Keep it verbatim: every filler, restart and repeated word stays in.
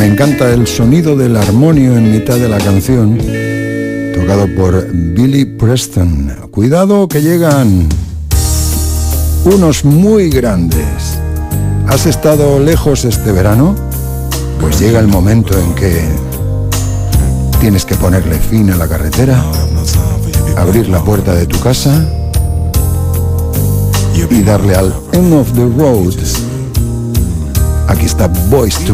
Me encanta el sonido del armonio en mitad de la canción, tocado por Billy Preston. Cuidado que llegan unos muy grandes. ¿Has estado lejos este verano? Pues llega el momento en que tienes que ponerle fin a la carretera, abrir la puerta de tu casa y darle al end of the road. Aquí está Boyz two